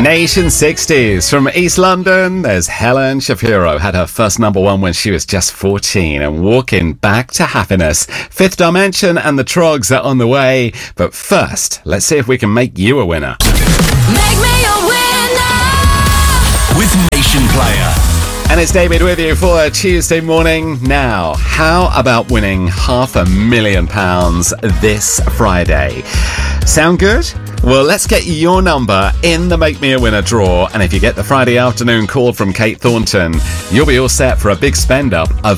Nation 60s from East London. There's Helen Shapiro. Had her first number one when she was just 14 and walking back to happiness. Fifth Dimension and the Trogs are on the way. But first, let's see if we can make you a winner. Make me a winner with Nation Player. And it's David with you for a Tuesday morning. Now, how about winning £500,000 this Friday? Sound good? Well, let's get your number in the Make Me a Winner draw. And if you get the Friday afternoon call from Kate Thornton, you'll be all set for a big spend up of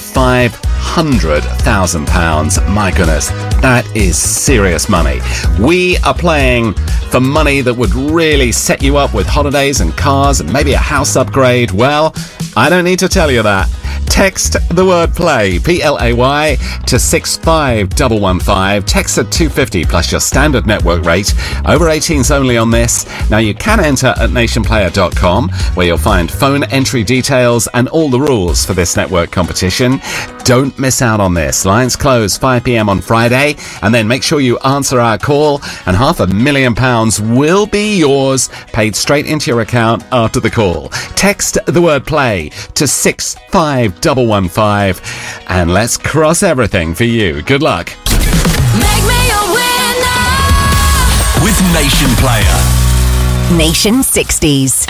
£500,000. My goodness, that is serious money. We are playing for money that would really set you up with holidays and cars and maybe a house upgrade. Well, I don't need to tell you that. Text the word play, P-L-A-Y, to 65115. Text at 250 plus your standard network rate. Over 18s only on this. Now you can enter at nationplayer.com where you'll find phone entry details and all the rules for this network competition. Don't miss out on this. Lines close 5 p.m. on Friday, and then make sure you answer our call and £500,000 will be yours, paid straight into your account after the call. Text the word play to 65115 and let's cross everything for you. Good luck. Make me a winner with Nation Player. Nation 60s.